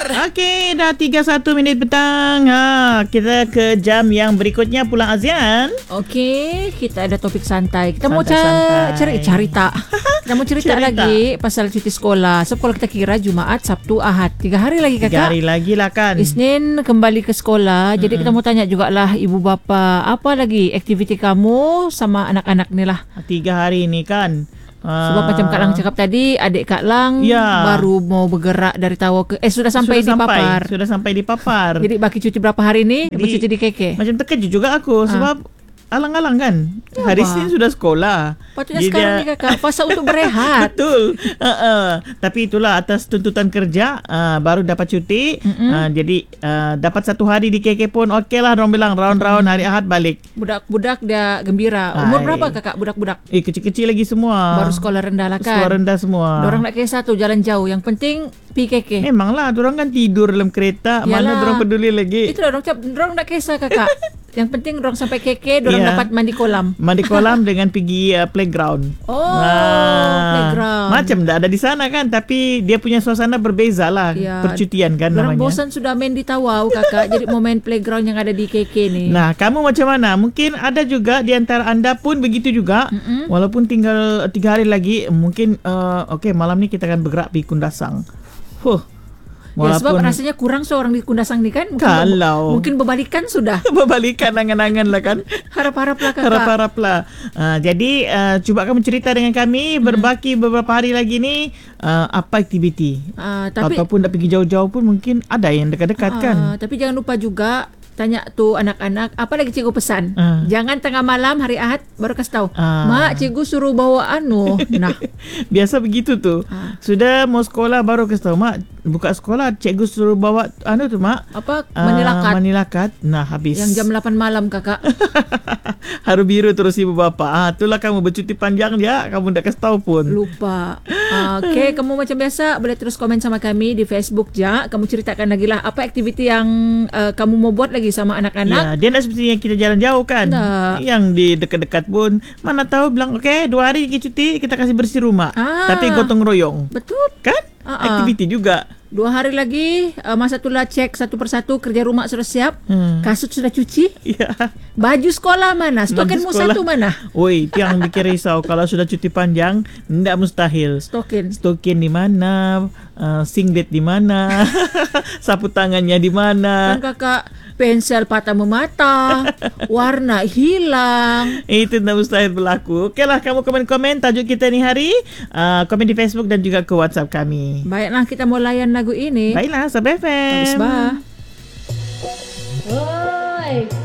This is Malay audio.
Okey, dah 31 minit petang. Kita ke jam yang berikutnya pulang Azian. Okey, kita ada topik santai. Kita mau Santai-santai. cerita. Kita mau cerita lagi pasal cuti sekolah. So kalau kita kira Jumaat, Sabtu, Ahad, 3 hari lagi 3 kakak. hari lagi lah kan. Isnin kembali ke sekolah. Jadi kita mau tanya jugalah ibu bapa, apa lagi aktiviti kamu sama anak-anak ni lah. 3 hari ni kan. Sebab macam Kak Lang cakap tadi, adik Kak Lang Ya. baru mau bergerak dari Tawau ke sudah sampai di Papar. Sudah sampai di Papar. Jadi baki cuti berapa hari ni? Jadi, Bercuti di KK. Macam terkejut juga aku sebab alang-alang kan. Hari Senin sudah sekolah. Patutnya sekarang ni kakak fasa untuk berehat. Betul. Tapi itulah atas tuntutan kerja baru dapat cuti. Jadi dapat 1 hari di KK pun okey lah. Orang bilang round-round hari Ahad balik. Budak-budak dia gembira. Umur berapa kakak budak-budak? Kecil-kecil lagi semua. Baru sekolah rendah lah kan. Sekolah rendah semua. Dorang nak kisah tu jalan jauh. Yang penting PKK. Memanglah dorang kan tidur dalam kereta. Yalah. Mana dorang peduli lagi. Itulah dorang nak kisah kakak. Yang penting dorang sampai KK, dorang dapat mandi kolam. Mandi kolam dengan pergi playground. Playground. Macam dah ada di sana kan, tapi dia punya suasana berbeza lah. Ya. Percutian kan Dorang namanya. bosan sudah main di Tawau kakak. Jadi mau main playground yang ada di KK ni. Nah, kamu macam mana? Mungkin ada juga di antara anda pun begitu juga. Walaupun tinggal 3 hari lagi, mungkin okey malam ni kita akan bergerak pergi Kundasang. Ya, sebab rasanya kurang seorang di Kundasang ni kan. Mungkin berbalikan sudah. Berbalikan angan-angan lah kan. Harap-harap lah kakak. Harap-harap lah. Jadi cuba kamu cerita dengan kami berbaki beberapa hari lagi ni apa aktiviti. Tapi ataupun nak pergi jauh-jauh pun mungkin ada yang dekat-dekat kan. Tapi jangan lupa juga tanya tu anak-anak apa lagi cikgu pesan. Jangan tengah malam hari Ahad baru kasih tahu. Mak, cikgu suruh bawa Nah. Biasa begitu tu. Sudah mau sekolah baru kasih tahu, Mak, buka sekolah cikgu suruh bawa tu Mak. Apa? Manilakat. Nah, habis. Yang jam 8 malam kakak. Haru biru terus ibu bapa. Itulah kamu bercuti panjang dia, kamu tak kasih tahu pun. Lupa. Okey, kamu macam biasa boleh terus komen sama kami di Facebook je. Kamu ceritakan lagi lah apa aktiviti yang kamu mau buat lagi sama anak-anak. Ya, dia nak seperti yang kita jalan jauh kan. Yang di dekat-dekat pun mana tahu bilang okey 2 hari pergi cuti kita kasih bersih rumah. Tapi gotong royong. Betul. Kan? Aktiviti juga. 2 hari lagi masa itulah cek satu persatu kerja rumah sudah siap. Kasut sudah cuci. Ya. Baju sekolah mana? Stokinmu satu mana? Oi, tiang bikin risau kalau sudah cuti panjang, tidak mustahil. Stokin di mana? Singlet di mana? Sapu tangannya di mana? Kan kakak pensel patah memata, warna hilang. Itu tidak mustahil berlaku. Okeylah, kamu komen-komen tajuk kita ni hari. Komen di Facebook dan juga ke WhatsApp kami. Baiklah, kita mau layan lagu ini. Baiklah, Sabah FM. Habis bah. Oi.